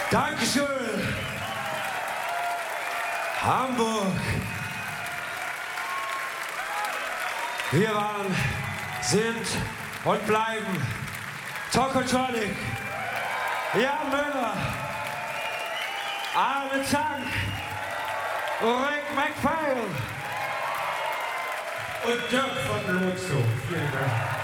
Dankeschön. Hamburg. Wir waren, sind und bleiben Tokotronic, Jan Müller, Arne Zank, Rick McPhail und Dirk von Lotso. Vielen Dank.